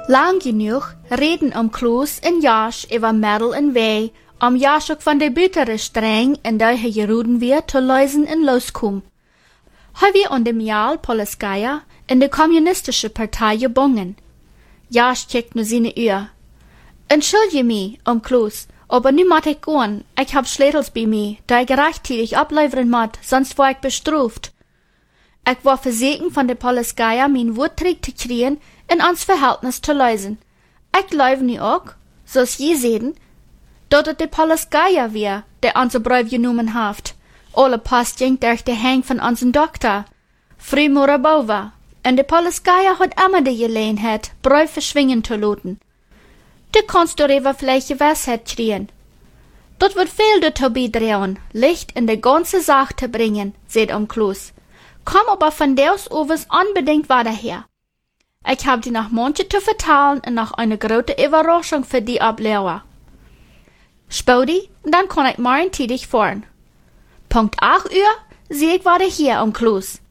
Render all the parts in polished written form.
Lang genug reden Kloos en Jasch über Mädel en Wei, Jasch ook van de bittere streng en die hij geroeden weer te lezen en loskom. Hij weer aan dem Jaal Polskaya in de kommunistische Partei gebongen. Jasch checkt nu seine Uhr. Entschuldige mich, Kloos, aber nu moet ik gaan. Ik heb sleutels bij mij, die ik rechtzeitig ableveren moet, sonst word ik bestraft. Ik war verzekerd van de Polskaya mijn woord terug te krijgen en ons verhältnis te lezen. Ik geloof nu ook, zoals je zeden, dat het de Polskaya weer, die onze brief genomen heeft. Alle post ging durch de hang van onze dokter, Fru Morabova, en de Polskaya had immer de gelegenheid, brief verschwingen te laten. Du kannst darüber vielleicht Gewissheit kriegen. Dat wird viel dazu beitragen, Licht in de ganze Sache zu bringen, sagt Kloos. Komm aber von Deus Oves unbedingt weiter her. Ich hab dir noch manche zu vertellen und noch eine große Überraschung für die Ableger. Spudi, dann kann ich morgen tätig fahren. Punkt 8 Uhr, sehe ich weiter hier, Kloos.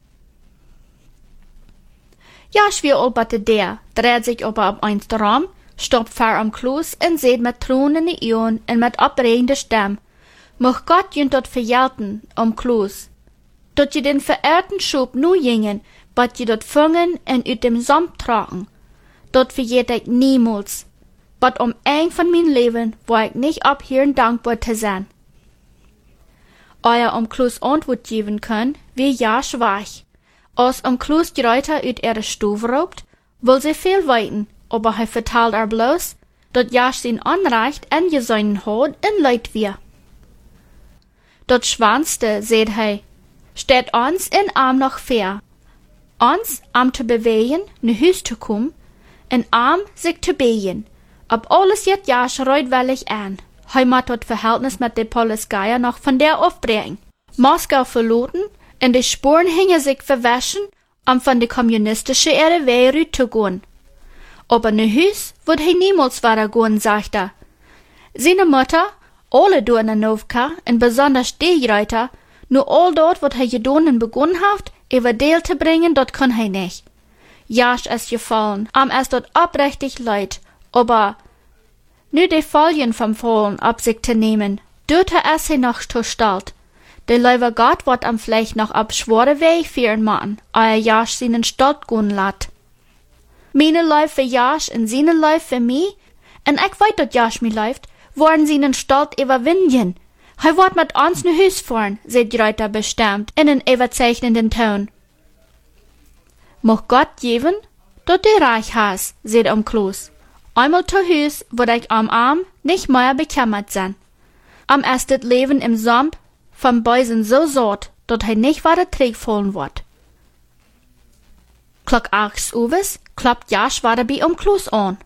Ja, schwer alberte der, dreht sich aber auf eins Raum, stoppt vor Kloos und seht mit Tränen in die Augen und mit abregender Stimme. Moch Gott jünt dort verjelten, Kloos. Dat je den verehrten Schub nu jingen, bat je dort fungen en uit dem Samt tragen. Dat vergeet ik niemals. Bat ein von mijn Leben war ich nicht abhören dankbar zu sein. Euer Kloos Antwort geben können, wie ja schwach. Als Kloos die Reuter uit ihre Stube raubt, will sie viel weiten, aber hij vertelt bloß, dat Jasch sein Anrecht en je seinen Hod en leid wir. Dat schwanste, seht hij, steht uns in Arm noch fair. Uns am zu bewegen, ne Hüs zu kommen, en Arm sich zu begen. Ob alles jet Jasch reutwellig an. Hij moet dat Verhältnis mit de Polskaya noch von der aufbringen. Moskau verloten, en de Spuren hingen sich verwaschen, von de kommunistische RW rüt zu gehen. Aber ne Hüs wird hij niemals weiter gehen, sagt er. Seine Mutter, alle Dornanovka, en besonders die Reuter, nur all dort, wat hij gedonen begonnen heeft, über Deel te bringen, dat kann hij nicht. Jasch ist gefallen, ist dort oprechtig leid, aber nu de Folien vom Fallen ab sich zu nehmen, dort es hij noch zu stalt. De Leuwe Gott wird am vielleicht noch ab schwere Weg führen machen, Jasch seinen Stalt gehen lat. Meine Leuf für Jasch und seine Leuf für mich, en ich weiß, dat Jasch mi läuft, worden seinen Stalt überwinden. Hij wordt met ons naar huis fahren, sagt Reuter bestimmt, in een überzeichnenden Ton. Moch Gott geben, dat du reich hast, sagt Kloos. Einmal zu Hus, wird ich Arm nicht mehr bekümmert sein. Ist das Leben im Samp vom Beusen so sort, dat hij nicht weiter trägfallen wird. Klock 8 Uhr klappt Jasch weiter bei Kloos an.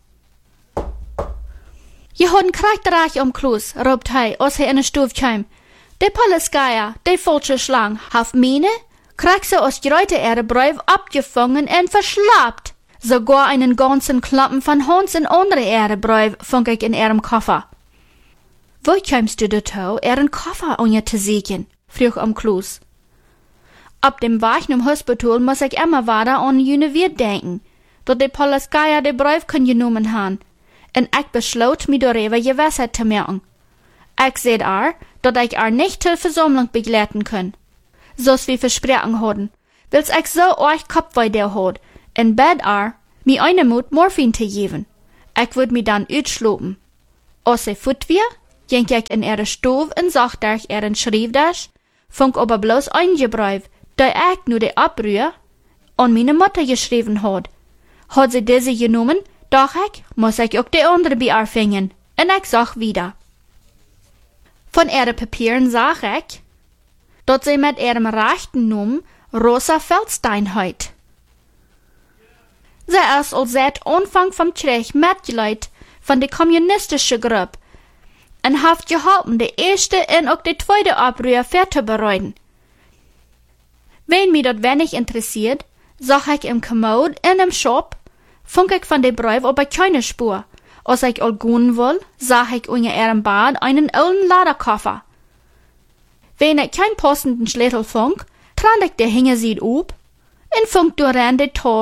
Je hadden krijgdraag Kloos, roept hij als hij in de stoef kwam. De Polskaya, de falsche Schlang, heeft meine, krijgt ze als Reuter ihre Brief abgefangen en verschlapt. Sogar einen ganzen Klappen von Hans en andere ihre Brief fand ich in ihrem Koffer. Wo kommst du dazu, ihren Koffer an je te zieken? Vroeg Kloos. Ab dem Weg im Hospital muss ich immer weiter an jene Wirt denken, dat de Polskaya de Brief kann genommen haben. En ik besloot me darüber Gewissheit zu machen. Ich sehe dat ich nicht zur Versammlung begleiten kann. So's wie versprochen hadden, wils ich so euch Kopfweh der hat, en bed mir eine Mut Morphin zu geben. Ich würd mi dann utschlopen. Als sie fut wir, ging ich in ihre Stube en zag durch ihren Schrifttisch, funk aber bloß ein Brief, der ich nur de Abrühr an meine Mutter geschrieben hat. Hat sie diese genommen, doch muss ich auch die andere bearfingen. En ich sag wieder. Von ihre Papieren sag ich, dat sie mit ihrem rechten Namen Rosa Feldstein heut. Sie ist als seit Anfang vom Krieg Mitglied von der kommunistischen Gruppe en hat geholfen, die erste und auch die zweite Abrühr vorzubereiten. Wenn mich das wenig interessiert, sag ich im Kommod in dem Shop, funk ich von der Brief aber keine Spur. Als ich all gehen will, sah ich unter ihrem Bad einen alten Lederkoffer. Wenn ich keinen passenden Schlüssel funk, tran ich der Hingersieht up, und funk durch die Tasche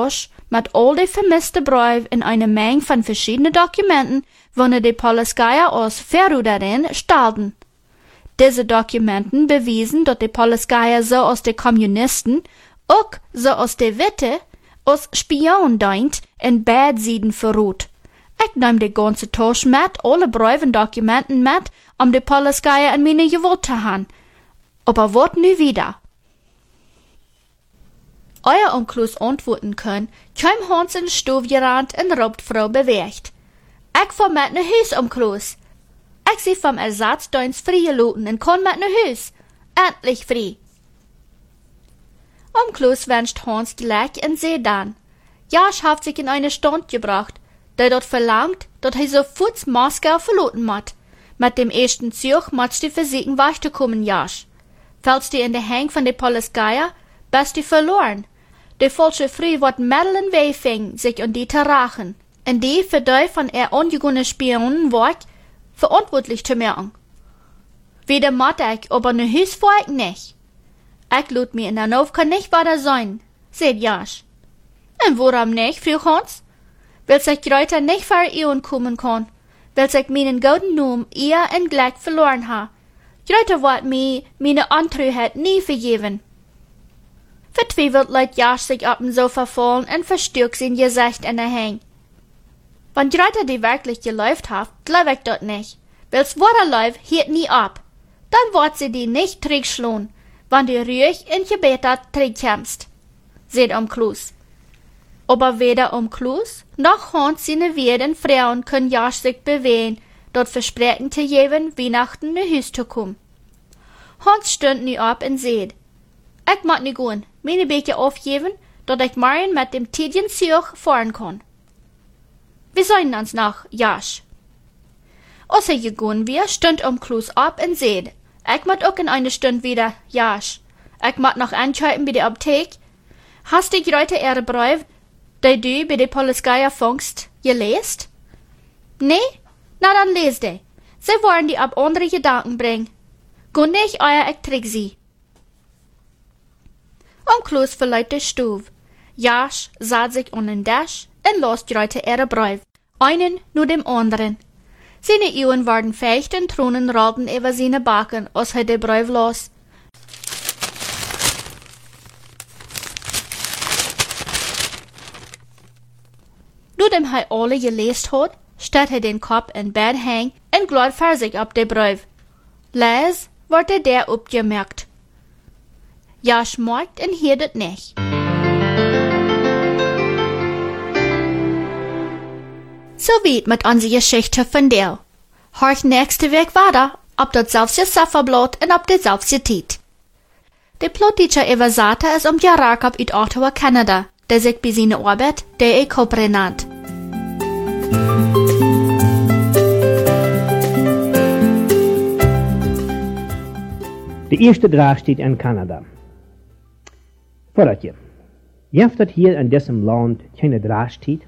mit all die vermisste Briefe in einer Menge von verschiedenen Dokumenten, wanneer die Polizeier aus Verruderin stalden. Diese Dokumenten bewiesen, dass die Polizeier so aus den Kommunisten, auch so aus der Witte, als Spion deint en Badziden verroet. Ik neem de ganze Tasche met, alle Briefe en Dokumenten met, om de Polizeier in meine Gewalt te gaan. Aber wat nu wieder? Euer Onkelus antworten können, kwam Hans in de Stove gerannt en roept Frau beweegt. Ik voer met naar huis, Onkelus. Ik zie vom Ersatzdienst vrijgelaten en kon met naar huis. Endlich vrij. Onkelus wünscht Hans gleich en zei dan. Josh heeft sich in eine Stunde gebracht, der dort verlangt, dat hij sofort Moskau verlaten moet. Mit dem ersten Zug moest du versichern wegzukommen, Josh. Fällst du in de Hang von de Polizeier, bist du verloren. De falsche Frau wird Madeline weifing, sich an die te rachen. En die für die von ungegangenen Spionen wordt verantwortlich zu machen. Weder moet ik, aber ne Huis vor ik nicht. Ik laat mir in der Hof kann nicht weiter sein, sagt Josh. Und warum nicht, frug Hans? Weil ich Greuter nicht vor Ehren kommen kann, weil ich meinen guten Namen eher en gleich verloren ha. Greuter wird mir meine Antreuheit nie vergeben. Vertwiebelt lässt Josh sich auf dem Sofa fallen und verstärkt sein Gesicht in der Hang. Wenn Greuter die wirklich geläuft hat, glaub ich dort nicht. Weil's wahre Läuf hielt nie ab. Dann wird sie die nicht zurückschlagen, wenn du ruhig in Gebet zurückkommst, sagt Onkelus. Aber weder Onkelus noch Hans seine werden Frauen können Josh sich bewegen, dort versprechen zu geben, Weihnachten nach Hause zu kommen. Hans stund nu ab und sagt, ich mag nicht gehen, meine Becher aufgeben, dat ich morgen mit dem Tidien Zug fahren kann. Wir sehen uns noch, Josh. Als er gegangen wir, stund Onkelus ab und sagt, ich mag auch in einer Stunde wieder, Josh. Ich mag noch anschalten bei der Apotheke. Hast du heute ihre Brief, die du bei der Polizei fangst, gelesen? Nee? Na dann les die. Sie wollen die ab andere Gedanken bringen. Gun nicht, euer ich träg sie. Onkelus verleiht die Stube. Josh sah sich an den Tisch und las heute ihre Brief. Einen nur dem anderen. Seine Augen waren feucht und Tränen rollten über seine Backen, als er den Brief las. Nachdem er alle gelesen hat, stellt er den Kopf in Bett hängen und glaubt für sich ab den Brief. Les wird der abgemerkt. Josh merkt und hört es nicht. So weit mit unserer Geschichte von der. Horch nächste Weg weiter, ob das selbst Safferblatt und ob das selbst Tiet. Der Plotteacher Evasata ist Jarakab uit Ottawa, Kanada, der sich bei seiner Arbeit der Ekopre nennt. De eerste draag steht in Kanada. Voordat je hebt dat hier in diesem Land keine draag steht,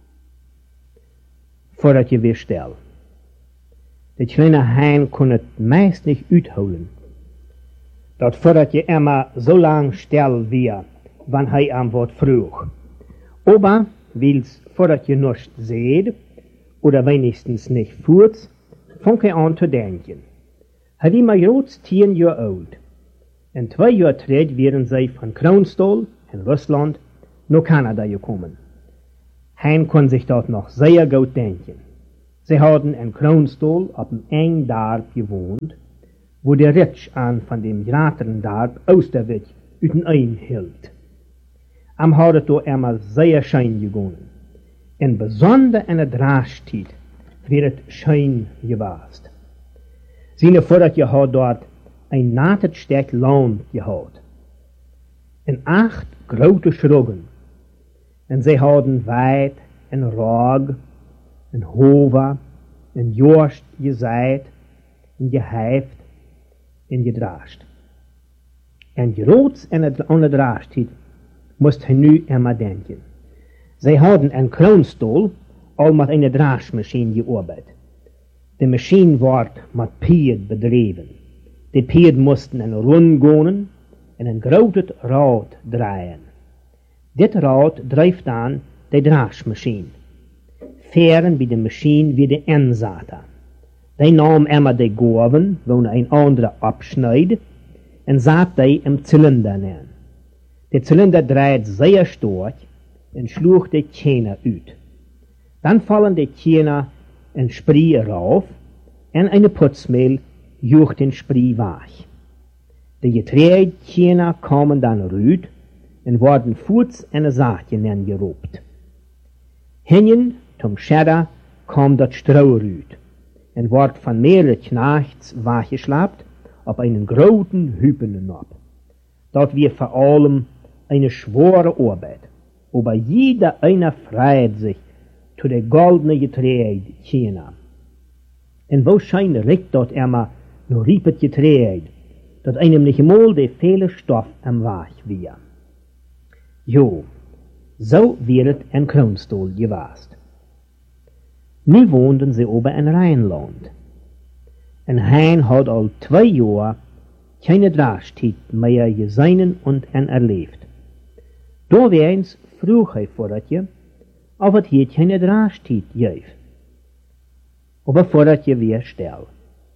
voordat je weer stel. De kleine Hein kon het meist nicht uithouden. Dat voordat je immer so lang stel weer, wann hij am Wort vroeg. Aber, wils voordat je nicht seht, oder wenigstens nicht fuhrt, fang hij an zu denken. Hij was maar groot 10 jaar oud. In 2 jaar tijd waren zij van Kroonstol in Russland naar Kanada gekommen. Hein kon sich dort noch sehr gut denken. Sie hadden in Kroonstol op een eng Dorp gewohnt, wo der Ritsch an von dem grateren Dorp Oosterwijk uitein hield. Am had het door immer sehr schön gegangen. En besonder in de draagstied werd het schön gewast. Seine Vordertje had dort ein natet sterk Land gehad. En 8 grote Schruggen. En zij hadden weit en rog en hova en jorst gezaaid en geheift en gedraascht. En groots en het onderdraascht moest hij nu immer denken. Zij hadden een kroonstol al met een draasmachine gearbeitet. De machine wordt met pied bedreven. De pied moesten een rund gaan en een groot rad draaien. Dit rad drijft dan de draagmachine. Veren bij de machine wie de inzaten. Die nam immer de Gorven, wo een andere abschneid, en zat die im Zylinder neer. De Zylinder draait sehr stark en sloeg de Tjener uit. Dan vallen de Tjener een Sprie rauf en een putzmeel joegt den Sprie weg. De getreide Tjener komen dan uit en worden voets en een zaadje neergeroept. Hinnen, zum Schedder, komt dat strouw uit en wordt van meerdere knachts weggeslapt op einen großen Hüpenen. Dat wir vor allem eine schwere Arbeit, aber jeder einer freut sich zu der goldene Getreide Tjener. En wahrscheinlich riecht dort immer nur riepet Getreide, dat einem nicht mal de viele Stoff am Weg wir. Jo, so wird ein Kronstuhl gewast. Nu woonden sie ober in Rheinland. En hij had al 2 jaar keine Draagstiet mehr gesehen und erlebt. Da eens vroeg hij voordat je of het hier keine Draagstiet geeft. Aber voordat je weer stel.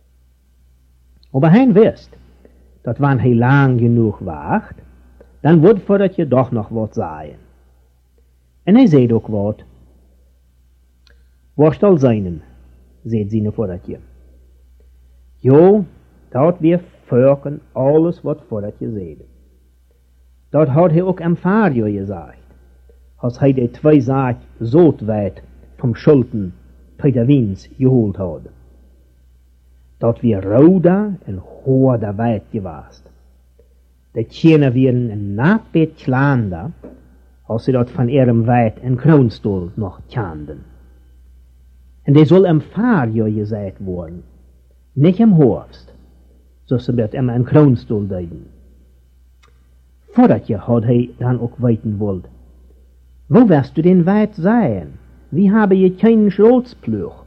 Aber hij wist dat wanneer hij lang genoeg wacht, dan wordt voordat je doch nog wat zeggen. En hij zei ook wat. Worst al seinen, seht sie voordat je. Jo, dat wir völken alles wat voordat je zeide. Dat had hij ook am Fario gesagt, als hij de 2 zaak zoot weit vom Schulten Peter Wiens geholt had. Dat wir roda en hoorder weit gewast. De Tjener wieren een naakbeet klander, als sie dat van ihrem weit en Kronstuhl noch tjanden. En die soll am Fario gesagt worden, nicht am Horst, so sie wird immer ein Kronstuhl deuten. Voordat je had hij dan ook weten wollt, wo wirst du denn weit sein? Wie habe je keinen Schrotspluch?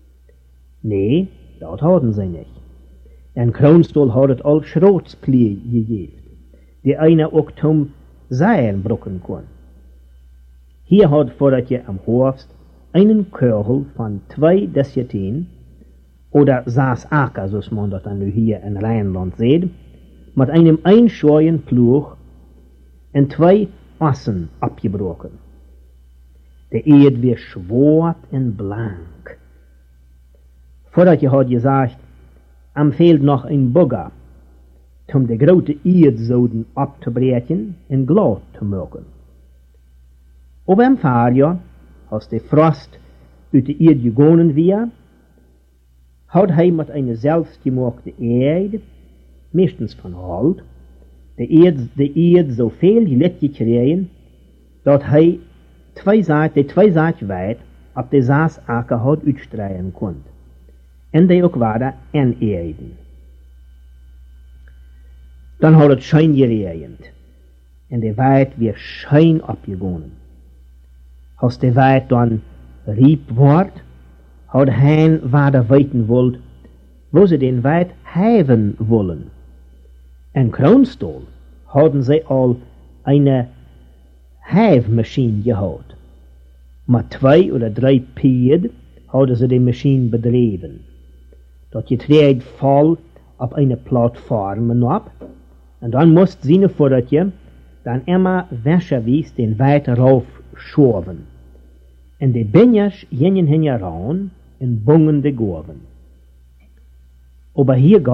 Nee, dat hadden sie nicht. Ein Kronstuhl hat het al Schrotsplie gegeben, die einer ook zum Seilen brucken kon. Hier hat voordat je am Horst einen Körhel von 2 Desetin, oder 6 Acker, so man das dann nu hier in Rheinland sieht, mit einem einscheuren Pluch und 2 Assen abgebrochen. Der Erd wird schwarz und blank. Voordat je had gesagt, am fehlt noch ein Bagger, um de grote Erdzoden abzubreken en glad zu machen. Aber im Fahrjahr, als de Frost uit de Erde gegonnen weer, had hij met een zelfgemaakte Erde, meestens van hout, de Erde zoveel gelet gekregen, dat hij de 2 zaad wijd op de 6 akker had uitstrijden kon. En die ook waren en Erden. Dan had het schijn geregend, en de wijd weer schijn opgegonnen. Als de wijd dan riep wordt, had hij waar weten wilt, wo ze den wijd heven willen. En Kronstuhl hadden zij al eine Heifmaschine gehad. Met 2 oder 3 Pied hadden ze de Maschine bedreven. Dat getreid voll op eine Plattform op, en dan moest zien voordat je dan immer wäscherwies den wijd rauf schoven. En de benjers gingen hen ran en bungen de gorven. Aber hier